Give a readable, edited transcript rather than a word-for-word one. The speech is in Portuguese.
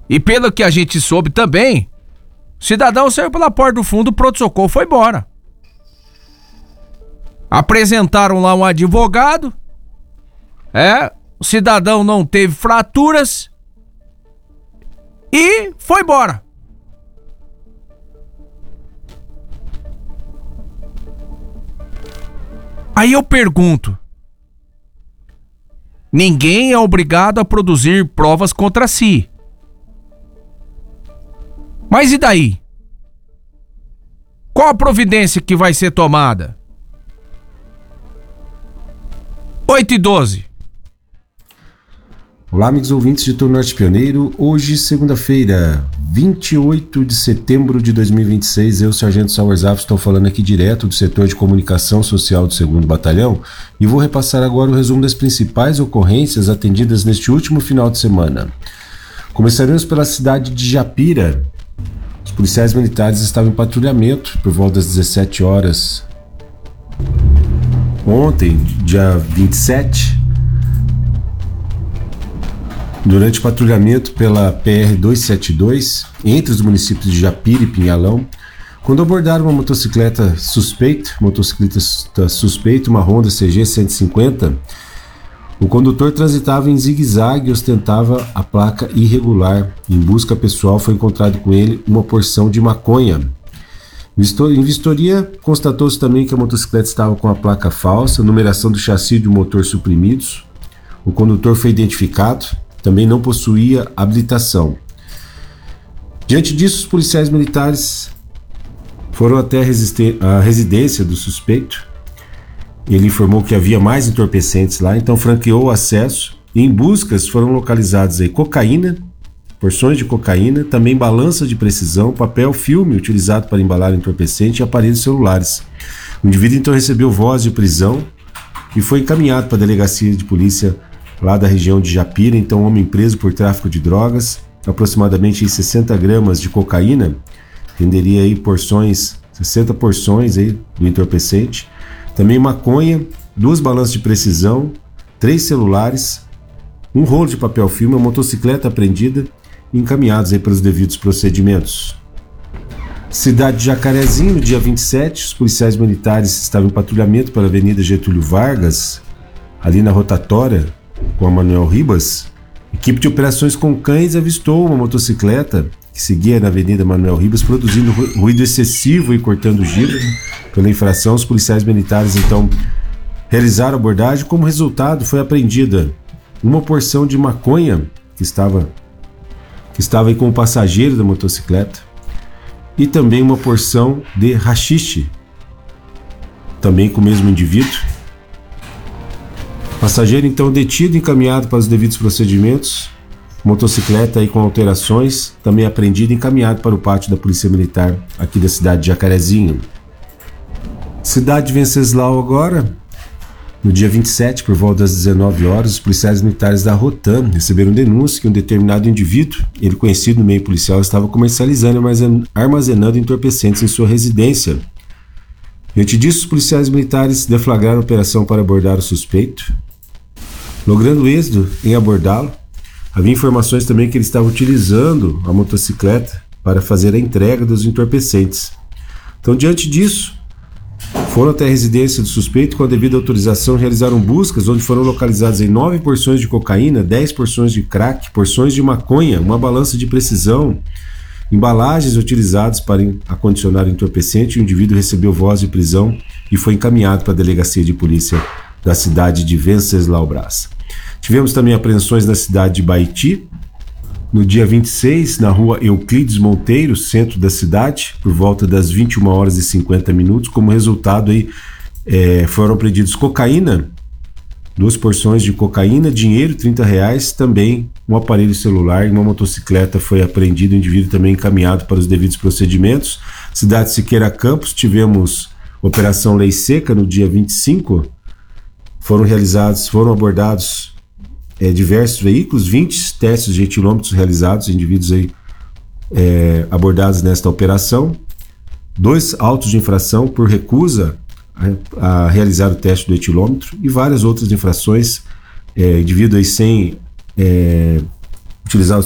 E pelo que a gente soube também, o cidadão saiu pela porta do fundo, o pronto-socorro foi embora. Apresentaram lá um advogado, o cidadão não teve fraturas e foi embora. Aí eu pergunto, ninguém é obrigado a produzir provas contra si. Mas e daí? Qual a providência que vai ser tomada? 8h12. Olá, amigos ouvintes de Turno Norte Pioneiro. Hoje, segunda-feira, 28 de setembro de 2026, eu, Sargento Sauer Zafo, estou falando aqui direto do setor de comunicação social do 2º Batalhão e vou repassar agora o resumo das principais ocorrências atendidas neste último final de semana. Começaremos pela cidade de Japira. Os policiais militares estavam em patrulhamento por volta das 17 horas. Ontem, dia 27, durante o patrulhamento pela PR-272, entre os municípios de Japira e Pinhalão, quando abordaram uma motocicleta suspeita, uma Honda CG 150, o condutor transitava em zigue-zague e ostentava a placa irregular. Em busca pessoal foi encontrado com ele uma porção de maconha. Em vistoria, constatou-se também que a motocicleta estava com a placa falsa, numeração do chassi de motor suprimidos. O condutor foi identificado, também não possuía habilitação. Diante disso, os policiais militares foram até a residência do suspeito. Ele informou que havia mais entorpecentes lá, então franqueou o acesso. E em buscas foram localizados aí cocaína, porções de cocaína, também balança de precisão, papel filme utilizado para embalar entorpecente e aparelhos celulares. O indivíduo então recebeu voz de prisão e foi encaminhado para a delegacia de polícia lá da região de Japira. Então, homem preso por tráfico de drogas, aproximadamente 60 gramas de cocaína, renderia aí 60 porções aí do entorpecente. Também maconha, 2 balanças de precisão, 3 celulares, um rolo de papel filme, uma motocicleta apreendida e encaminhados aí para os devidos procedimentos. Cidade de Jacarezinho, no dia 27, os policiais militares estavam em patrulhamento pela Avenida Getúlio Vargas, ali na rotatória com a Manuel Ribas. Equipe de operações com cães avistou uma motocicleta que seguia na Avenida Manuel Ribas, produzindo ruído excessivo e cortando giro. Pela infração, os policiais militares então realizaram a abordagem. Como resultado, foi apreendida uma porção de maconha que estava aí com o passageiro da motocicleta e também uma porção de haxixe, também com o mesmo indivíduo. Passageiro então detido e encaminhado para os devidos procedimentos. Motocicleta aí com alterações, também apreendida e encaminhado para o pátio da Polícia Militar aqui da cidade de Jacarezinho. Cidade de Venceslau agora. No dia 27, por volta das 19 horas, os policiais militares da Rotan receberam denúncia que um determinado indivíduo, ele conhecido no meio policial, estava comercializando e armazenando entorpecentes em sua residência. Diante disso, os policiais militares deflagraram a operação para abordar o suspeito. Logrando êxito em abordá-lo, havia informações também que ele estava utilizando a motocicleta para fazer a entrega dos entorpecentes. Então, diante disso, foram até a residência do suspeito com a devida autorização, realizaram buscas onde foram localizadas 9 porções de cocaína, 10 porções de crack, porções de maconha, uma balança de precisão, embalagens utilizadas para acondicionar o entorpecente. O indivíduo recebeu voz de prisão e foi encaminhado para a delegacia de polícia da cidade de Venceslau Braz. Tivemos também apreensões na cidade de Baiti, no dia 26, na rua Euclides Monteiro, centro da cidade, por volta das 21 horas e 50 minutos. Como resultado, aí, foram apreendidos cocaína, 2 porções de cocaína, dinheiro, R$30, também um aparelho celular e uma motocicleta foi apreendido, o indivíduo também encaminhado para os devidos procedimentos. Cidade de Siqueira Campos, tivemos Operação Lei Seca no dia 25, foram abordados diversos veículos, 20 testes de etilômetros realizados, indivíduos aí abordados nesta operação, 2 autos de infração por recusa a realizar o teste do etilômetro e várias outras infrações, indivíduo aí sem utilizar